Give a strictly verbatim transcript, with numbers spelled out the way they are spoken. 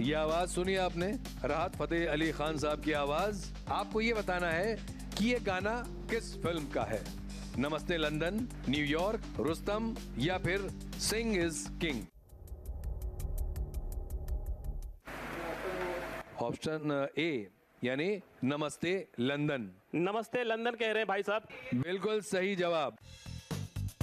ये आवाज सुनी आपने, राहत फतेह अली खान साहब की आवाज। आपको ये बताना है कि ये गाना किस फिल्म का है। नमस्ते लंदन, न्यूयॉर्क, रुस्तम या फिर सिंग इज किंग। ऑप्शन ए यानी नमस्ते लंदन। नमस्ते लंदन कह रहे हैं भाई साहब। बिल्कुल सही जवाब।